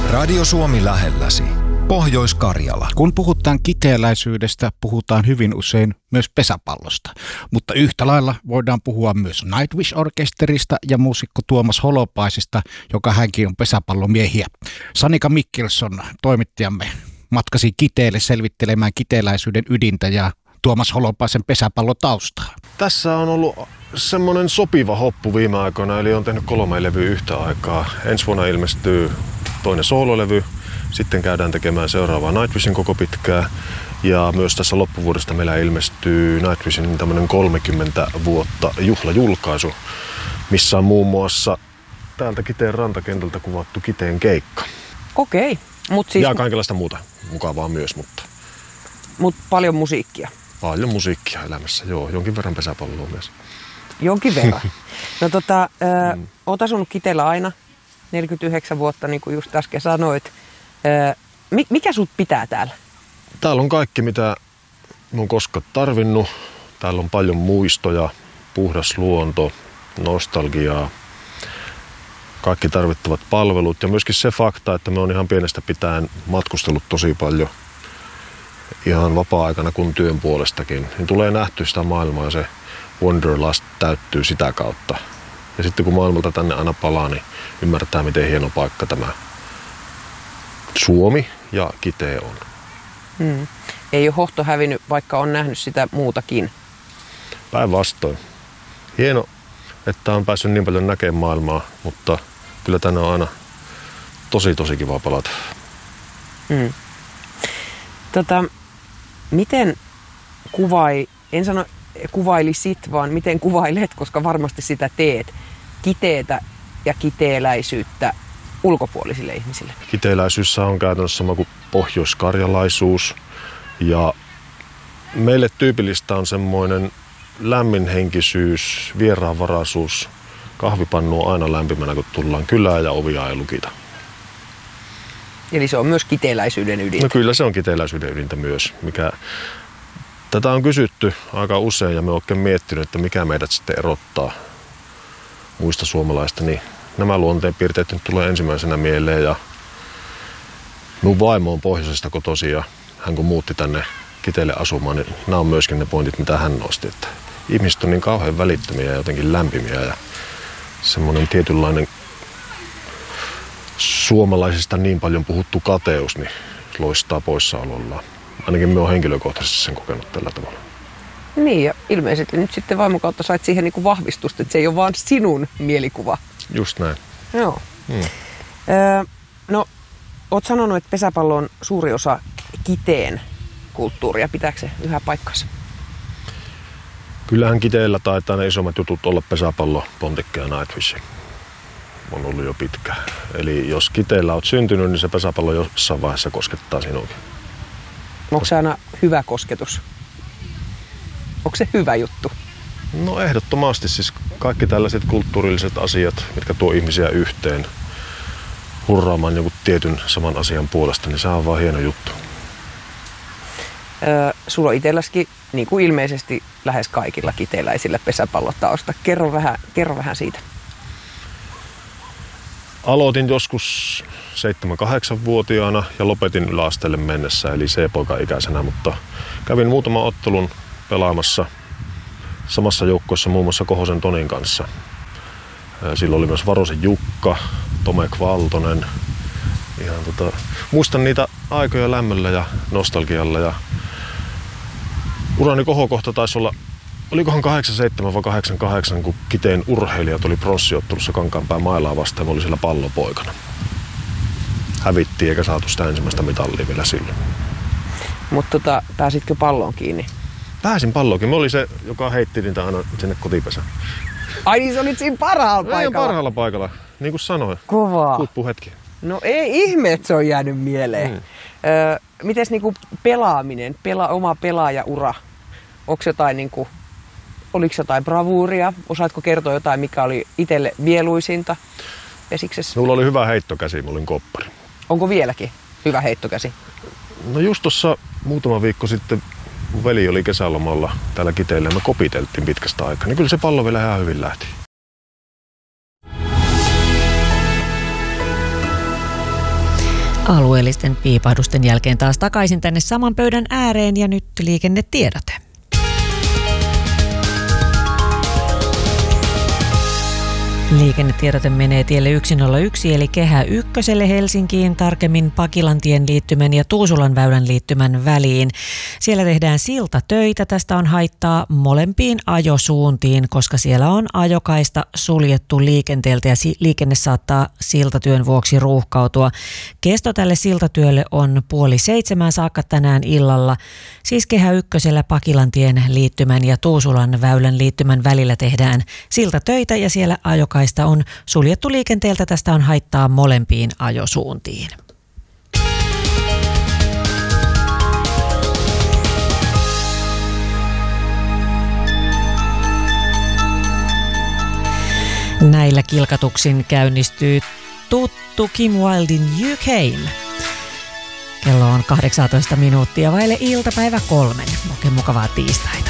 Radio Suomi lähelläsi. Pohjois-Karjala. Kun puhutaan kiteeläisyydestä, puhutaan hyvin usein myös pesäpallosta. Mutta yhtä lailla voidaan puhua myös Nightwish-orkesterista ja muusikko Tuomas Holopaisesta, joka hänkin on pesäpallomiehiä. Sanika Mikkelson, toimittajamme, matkasi Kiteelle selvittelemään kiteeläisyyden ydintä ja Tuomas Holopaisen pesäpallotaustaa. Tässä on ollut semmoinen sopiva hoppu viime aikoina, eli on tehnyt 3 levyä yhtä aikaa. Ensi vuonna ilmestyy toinen soololevy, sitten käydään tekemään seuraavaa Nightwishin koko pitkää. Ja myös tässä loppuvuodesta meillä ilmestyy Nightwishin tämmöinen 30 vuotta juhlajulkaisu, missä on muun muassa täältä Kiteen rantakentältä kuvattu Kiteen keikka. Okei. Siis ja kaikenlaista muuta mukavaa myös, mutta paljon musiikkia. Paljon musiikkia elämässä, joo. Jonkin verran pesäpalloa myös. Jonkin verran. No oot asunut Kiteellä aina, 49 vuotta, niin kuin just äsken sanoit. Mikä sut pitää täällä? Täällä on kaikki, mitä olen koskaan tarvinnut. Täällä on paljon muistoja, puhdas luonto, nostalgiaa, kaikki tarvittavat palvelut ja myöskin se fakta, että me on ihan pienestä pitäen matkustellut tosi paljon ihan vapaa-aikana kuin työn puolestakin. Niin tulee nähty sitä maailmaa ja se Wanderlust täyttyy sitä kautta. Ja sitten kun maailmalta tänne aina palaa, niin ymmärtää, miten hieno paikka tämä Suomi ja Kitee on. Ei ole hohto hävinnyt, vaikka on nähnyt sitä muutakin. Päinvastoin. Hieno, että on päässyt niin paljon näkemään maailmaa, mutta kyllä tänne on aina tosi kiva palata. Miten en sano kuvailisit, vaan miten kuvailet, koska varmasti sitä teet, Kiteetä ja kiteeläisyyttä ulkopuolisille ihmisille? Kiteeläisyys on käytännössä sama kuin pohjoiskarjalaisuus. Ja meille tyypillistä on semmoinen lämminhenkisyys, vieraanvaraisuus. Kahvipannu on aina lämpimänä, kun tullaan kylään ja ovia ei lukita. Eli se on myös kiteeläisyyden ydintä? No kyllä se on kiteeläisyyden ydintä myös. Tätä on kysytty aika usein ja me olen oikein miettinyt, että mikä meidät sitten erottaa muista suomalaista. Niin nämä luonteenpiirteet nyt tulee ensimmäisenä mieleen ja mun vaimo on pohjoisesta kotoisin ja hän kun muutti tänne Kiteelle asumaan, niin nämä on myöskin ne pointit, mitä hän nosti. Että ihmiset on niin kauhean välittömiä ja jotenkin lämpimiä ja semmoinen tietynlainen suomalaisista niin paljon puhuttu kateus, niin loistaa poissaolollaan. Ainakin me on henkilökohtaisesti sen kokenut tällä tavalla. Niin, ja ilmeisesti nyt sitten vaimon kautta sait siihen niin kuin vahvistusta, että se ei ole vaan sinun mielikuva. Just näin. Joo. No, oot sanonut, että pesäpallo on suuri osa Kiteen kulttuuria. Pitääkö se yhä paikkansa? Kyllähän Kiteellä taitaa ne isommat jutut olla pesäpallo, pontikka ja Nightwish. On ollut jo pitkään. Eli jos Kiteellä olet syntynyt, niin se pesäpallo jossain vaiheessa koskettaa sinunkin. Onko se aina hyvä kosketus? Onko se hyvä juttu? No ehdottomasti. Siis kaikki tällaiset kulttuurilliset asiat, mitkä tuo ihmisiä yhteen hurraamaan joku tietyn saman asian puolesta, niin se on vaan hieno juttu. Sulla on itselläskin, niin kuin ilmeisesti lähes kaikilla kiteeläisillä pesäpallotausta. Kerro vähän siitä. Aloitin joskus 7-8-vuotiaana ja lopetin yläasteelle mennessä, eli C-poika-ikäisenä, mutta kävin muutaman ottelun pelaamassa samassa joukkueessa muun muassa Kohosen Tonin kanssa. Silloin oli myös Varosen Jukka, Tomek Valtonen. Muistan niitä aikoja lämmöllä ja nostalgialla. Ja urani kohokohta taisi olla, olikohan 87 vai 88, kun Kiteen urheilijat oli pronssiottelussa Kankaanpään Mailaa vastaan ja oli siellä pallopoikana. Hävittiin eikä saatu sitä ensimmäistä mitallia vielä silloin. Mutta pääsitkö palloon kiinni? Pääsin palloonkin. Mä olin se, joka heitti niitä aina sinne kotipesään. Ai niin, sä olit siinä parhaalla paikalla? Ei parhaalla paikalla, niin kuin sanoin. Kovaa. Huippuhetki. No ei ihme, että se on jäänyt mieleen. Mites niinku pelaaminen, oma pelaajaura? Oliko jotain bravuuria? Osaatko kertoa jotain, mikä oli itselle mieluisinta vesiksessä? Mulla oli hyvä heittokäsi, mä olin koppari. Onko vieläkin hyvä heittokäsi? No just tuossa muutama viikko sitten mun veli oli kesälomalla täällä Kiteellä ja me kopiteltiin pitkästä aikaa. Niin kyllä se pallo vielä ihan hyvin lähti. Alueellisten piipahdusten jälkeen taas takaisin tänne saman pöydän ääreen ja nyt liikennetiedote. Liikennetiedote menee tielle 101 eli Kehä Ykköselle Helsinkiin, tarkemmin Pakilantien liittymän ja Tuusulan väylän liittymän väliin. Siellä tehdään siltatöitä. Tästä on haittaa molempiin ajosuuntiin, koska siellä on ajokaista suljettu liikenteeltä ja liikenne saattaa siltatyön vuoksi ruuhkautua. Kesto tälle siltatyölle on 6:30 saakka tänään illalla. Siis Kehä Ykkösellä Pakilantien liittymän ja Tuusulan väylän liittymän välillä tehdään siltatöitä ja siellä ajokaista on suljettu liikenteeltä. Tästä on haittaa molempiin ajosuuntiin. Näillä kilkatuksin käynnistyy tuttu Kim Wildin You Came. Kello on 18 minuuttia vaille iltapäivä 3. Oikein mukavaa tiistaita.